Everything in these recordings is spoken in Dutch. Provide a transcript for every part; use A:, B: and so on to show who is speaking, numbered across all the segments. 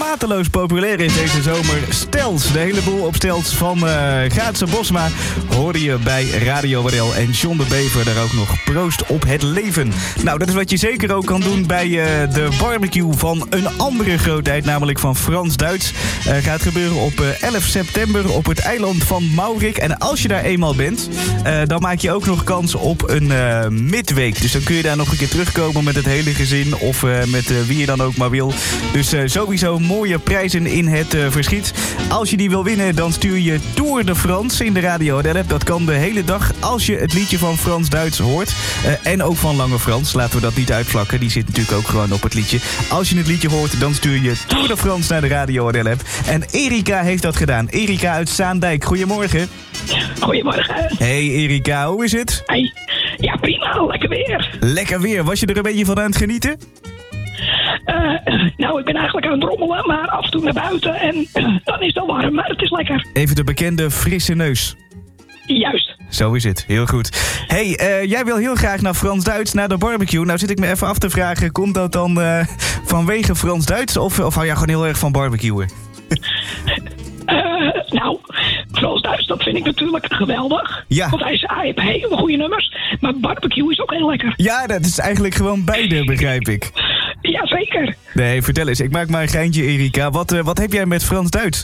A: mateloos populair is deze zomer. Stels, de hele boel op Stels van Gaatse Bosma hoorde je bij Radio WDL. En John de Bever daar ook nog. Proost op het leven. Nou, dat is wat je zeker ook kan doen bij de barbecue van een andere grootheid, namelijk van Frans-Duits. Gaat gebeuren op 11 september op het eiland van Maurik. En als je daar eenmaal bent, dan maak je ook nog kans op een midweek. Dus dan kun je daar nog een keer terugkomen met het hele gezin of met wie je dan ook maar wil. Dus sowieso mooie prijzen in het verschiet. Als je die wil winnen, dan stuur je Tour de France in de Radio WDL-app. Dat kan de hele dag als je het liedje van Frans-Duits hoort. En ook van Lange Frans. Laten we dat niet uitvlakken. Die zit natuurlijk ook gewoon op het liedje. Als je het liedje hoort, dan stuur je Tour de France naar de Radio WDL-app. En Erika heeft dat gedaan. Erika uit Zaandijk. Goedemorgen.
B: Goedemorgen.
A: Hey Erika, hoe is het?
B: Hey. Ja, prima. Lekker weer.
A: Lekker weer. Was je er een beetje van aan het genieten?
B: Nou, ik ben eigenlijk aan het rommelen, maar af en toe naar buiten en dan is het al warm, maar het is lekker.
A: Even de bekende frisse neus.
B: Juist.
A: Zo is het, heel goed. Hey, jij wil heel graag naar Frans-Duits, naar de barbecue. Nou zit ik me even af te vragen, komt dat dan vanwege Frans-Duits of hou jij gewoon heel erg van barbecuen?
B: Nou, Frans-Duits, dat vind ik natuurlijk geweldig.
A: Ja.
B: Want hij heeft hele goede nummers, maar barbecue is ook heel lekker.
A: Ja, dat is eigenlijk gewoon beide, begrijp ik.
B: Ja, zeker.
A: Nee, vertel eens. Ik maak maar een geintje, Erika. Wat heb jij met Frans-Duits?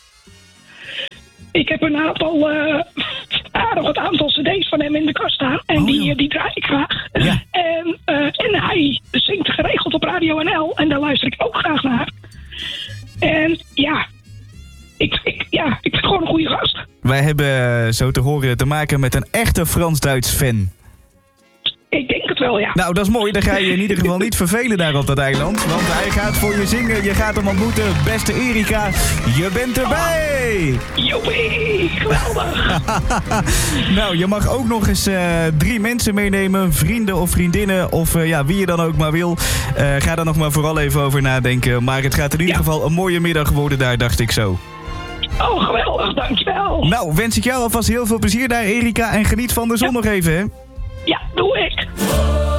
B: Ik heb een aardig wat aantal cd's van hem in de kast staan. En die draai ik graag.
A: Ja.
B: En hij zingt geregeld op Radio NL. En daar luister ik ook graag naar. En ja, ik vind het gewoon een goede gast.
A: Wij hebben, zo te horen, te maken met een echte Frans-Duits fan.
B: Ik denk het wel, ja.
A: Nou, dat is mooi. Dan ga je in ieder geval niet vervelen daar op dat eiland. Want hij gaat voor je zingen. Je gaat hem ontmoeten. Beste Erika, je bent erbij!
B: Joepie, geweldig!
A: Nou, je mag ook nog eens 3 mensen meenemen. Vrienden of vriendinnen of wie je dan ook maar wil. Ga daar nog maar vooral even over nadenken. Maar het gaat in ieder geval een mooie middag worden daar, dacht ik zo.
B: Oh, geweldig, dankjewel.
A: Nou, wens ik jou alvast heel veel plezier daar, Erika. En geniet van de zon nog even, hè?
B: Ja, doe ik.